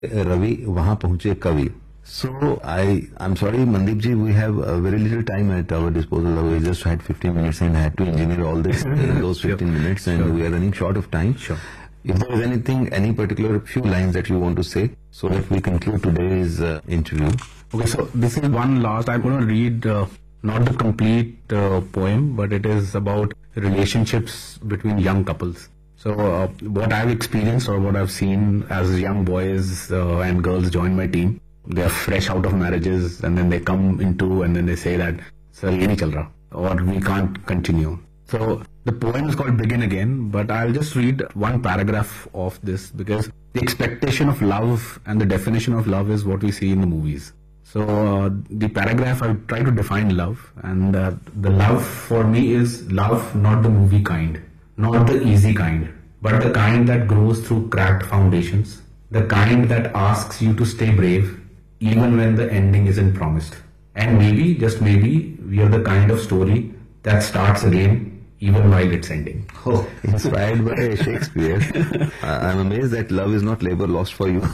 रवि वहां पहुंचे कवि. So I'm sorry, Mandeep ji, we have very little time at our disposal. We just had 15 minutes and had to engineer all this in those 15 minutes, and we are running short of time. Sure. If there is anything, any particular few lines that you want to say, so that we conclude today's interview. Okay, so this is one last. I'm going to read not the complete poem, but it is about relationships between young couples. So what I've experienced or what I've seen as young boys and girls join my team, they are fresh out of marriages and then they come into and then they say that, sir, ye nahi chal raha, or we can't continue. So the poem is called Begin Again, but I'll just read one paragraph of this because the expectation of love and the definition of love is what we see in the movies. So the paragraph, I try to define love, and the love for me is love not the movie kind, not the easy kind, but the kind that grows through cracked foundations, the kind that asks you to stay brave even when the ending isn't promised. And maybe, just maybe, we are the kind of story that starts again even while it's ending. Oh, inspired by Shakespeare. I'm amazed that love is not labor lost for you.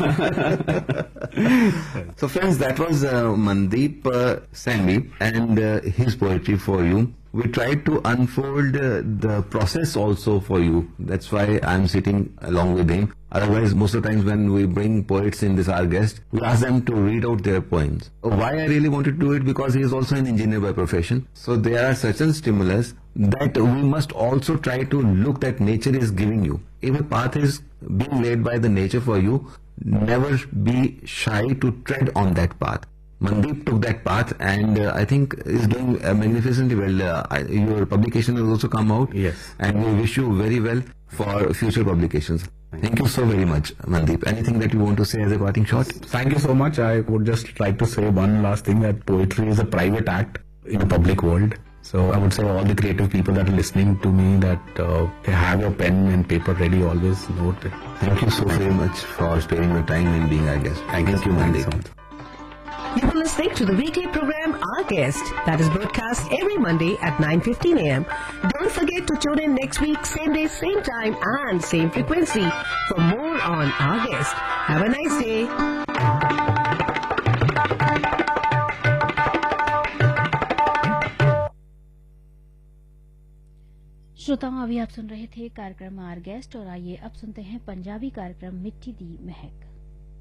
So friends, that was Mandeep Sanghvi and his poetry for you. We tried to unfold the process also for you. That's why I'm sitting along with him. Otherwise, most of the times when we bring poets in this, our guest, we ask them to read out their poems. Why I really wanted to do it? Because he is also an engineer by profession. So there are certain stimulus that we must also try to look that nature is giving you. If a path is being laid by the nature for you, never be shy to tread on that path. Mandeep took that path and I think is doing magnificently well. Your publication has also come out. Yes. And we wish you very well for future publications. Thank you so very much, Mandeep. Anything that you want to say as a parting shot? Thank you so much. I would just like to say one last thing, that poetry is a private act in a public world. So I would say all the creative people that are listening to me that have your pen and paper ready, always note it. Thank you so very much for sparing your time and being our guest. Thank you, Mandeep. You've been listening to the weekly program Our Guest that is broadcast every Monday at 9:15 a.m. Don't forget to tune in next week, same day, same time and same frequency for more on Our Guest. Have a nice day. श्रोताओं, अभी आप सुन रहे थे कार्यक्रम our guest और आइए अब सुनते हैं पंजाबी कार्यक्रम मिट्टी दी महक।